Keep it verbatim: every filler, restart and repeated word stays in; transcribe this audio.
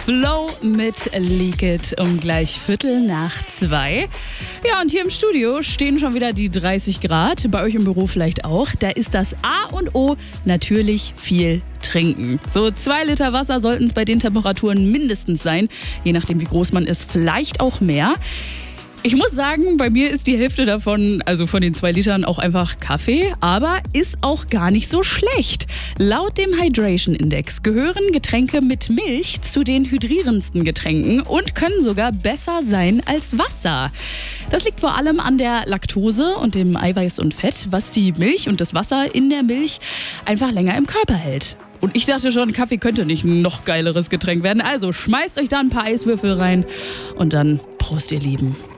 Flow mit Leak It um gleich Viertel nach zwei. Ja, und hier im Studio stehen schon wieder die dreißig Grad. Bei euch im Büro vielleicht auch. Da ist das A und O natürlich viel trinken. So zwei Liter Wasser sollten es bei den Temperaturen mindestens sein. Je nachdem, wie groß man ist, vielleicht auch mehr. Ich muss sagen, bei mir ist die Hälfte davon, also von den zwei Litern, auch einfach Kaffee, aber ist auch gar nicht so schlecht. Laut dem Hydration Index gehören Getränke mit Milch zu den hydrierendsten Getränken und können sogar besser sein als Wasser. Das liegt vor allem an der Laktose und dem Eiweiß und Fett, was die Milch und das Wasser in der Milch einfach länger im Körper hält. Und ich dachte schon, Kaffee könnte nicht ein noch geileres Getränk werden. Also schmeißt euch da ein paar Eiswürfel rein und dann Prost, ihr Lieben.